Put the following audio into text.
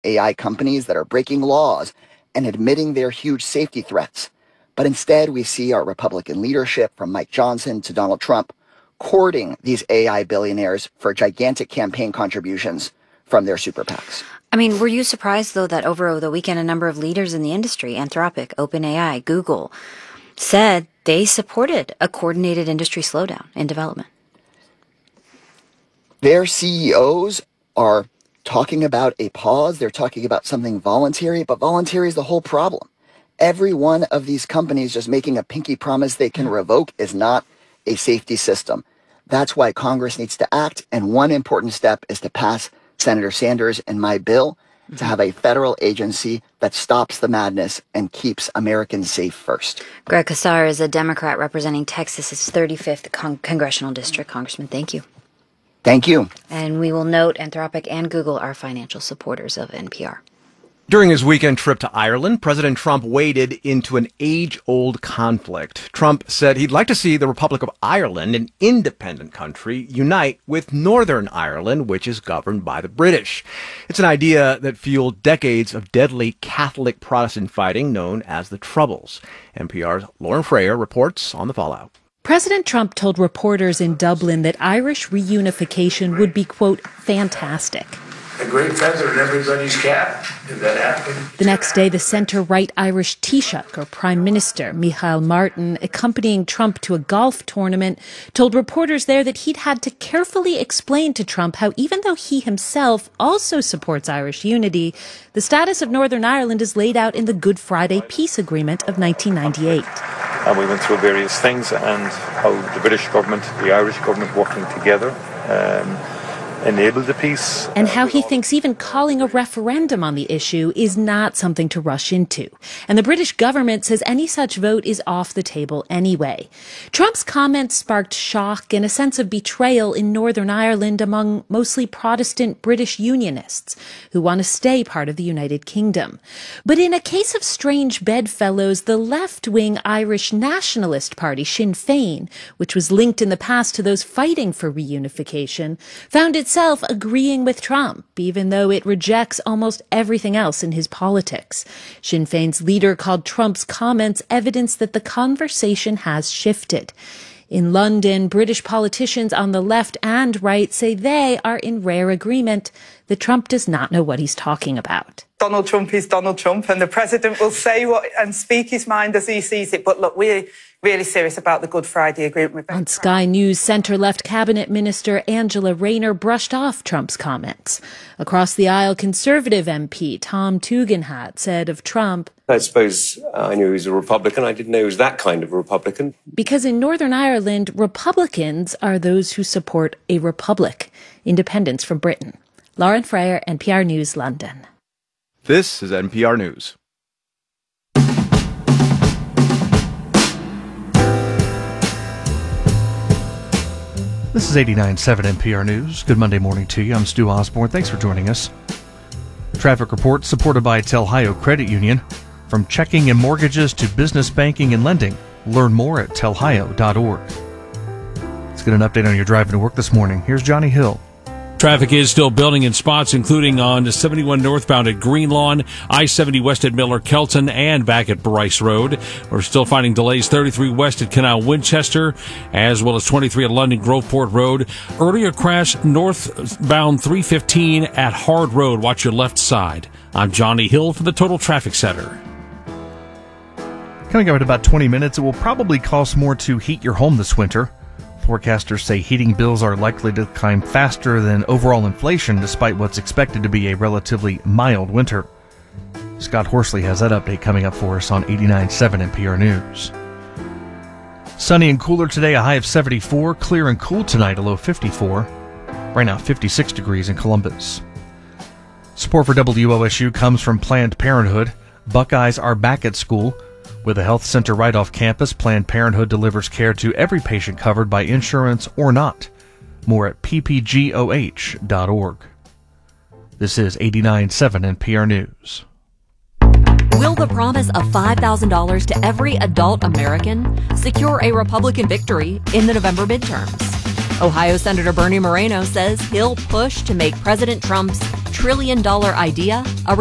AI companies that are breaking laws and admitting they're huge safety threats. But instead, we see our Republican leadership, from Mike Johnson to Donald Trump, courting these AI billionaires for gigantic campaign contributions from their super PACs. I mean, were you surprised, though, that over the weekend, a number of leaders in the industry, Anthropic, OpenAI, Google, said they supported a coordinated industry slowdown in development? Their CEOs are talking about a pause. They're talking about something voluntary, but voluntary is the whole problem. Every one of these companies just making a pinky promise they can revoke is not a safety system. That's why Congress needs to act. And one important step is to pass Senator Sanders and my bill to have a federal agency that stops the madness and keeps Americans safe first. Greg Casar is a Democrat representing Texas's 35th congressional district. Congressman, thank you. Thank you. And we will note Anthropic and Google are financial supporters of NPR. During his weekend trip to Ireland, President Trump waded into an age-old conflict. Trump said he'd like to see the Republic of Ireland, an independent country, unite with Northern Ireland, which is governed by the British. It's an idea that fueled decades of deadly Catholic Protestant fighting known as the Troubles. NPR's Lauren Frayer reports on the fallout. President Trump told reporters in Dublin that Irish reunification would be, quote, fantastic. A great feather in everybody's cap, if that happened. The next day, the centre-right Irish Taoiseach, or Prime Minister, Micheál Martin, accompanying Trump to a golf tournament, told reporters there that he'd had to carefully explain to Trump how even though he himself also supports Irish unity, the status of Northern Ireland is laid out in the Good Friday Peace Agreement of 1998. And we went through various things and how the British government, the Irish government working together, enabled the peace. And how he thinks even calling a referendum on the issue is not something to rush into. And the British government says any such vote is off the table anyway. Trump's comments sparked shock and a sense of betrayal in Northern Ireland among mostly Protestant British Unionists who want to stay part of the United Kingdom. But in a case of strange bedfellows, the left-wing Irish Nationalist Party, Sinn Féin, which was linked in the past to those fighting for reunification, found itself agreeing with Trump, even though it rejects almost everything else in his politics. Sinn Féin's leader called Trump's comments evidence that the conversation has shifted. In London, British politicians on the left and right say they are in rare agreement that Trump does not know what he's talking about. Donald Trump is Donald Trump, and the president will say what and speak his mind as he sees it. But look, we're really serious about the Good Friday Agreement. On Sky News, centre-left cabinet minister Angela Rayner brushed off Trump's comments. Across the aisle, Conservative MP Tom Tugendhat said of Trump, I suppose I knew he was a Republican. I didn't know he was that kind of a Republican. Because in Northern Ireland, Republicans are those who support a republic, independence from Britain. Lauren Frayer, NPR News, London. This is NPR News. This is 89.7 NPR News. Good Monday morning to you. I'm Stu Osborne. Thanks for joining us. Traffic report supported by Telhio Credit Union. From checking and mortgages to business banking and lending, learn more at telhio.org. Let's get an update on your driving to work this morning. Here's Johnny Hill. Traffic is still building in spots, including on 71 northbound at Greenlawn, I-70 west at Miller-Kelton, and back at Bryce Road. We're still finding delays 33 west at Canal Winchester, as well as 23 at London Groveport Road. Earlier crash northbound 315 at Hard Road. Watch your left side. I'm Johnny Hill for the Total Traffic Center. Coming up in about 20 minutes, it will probably cost more to heat your home this winter. Forecasters say heating bills are likely to climb faster than overall inflation despite what's expected to be a relatively mild winter. Scott Horsley has that update coming up for us on 89.7 NPR News. Sunny and cooler today, a high of 74. Clear and cool tonight, a low 54. Right now, 56 degrees in Columbus. Support for WOSU comes from Planned Parenthood. Buckeyes are back at school. With a health center right off campus, Planned Parenthood delivers care to every patient covered by insurance or not. More at ppgoh.org. This is 89.7 NPR News. Will the promise of $5,000 to every adult American secure a Republican victory in the November midterms? Ohio Senator Bernie Moreno says he'll push to make President Trump's $1 trillion idea a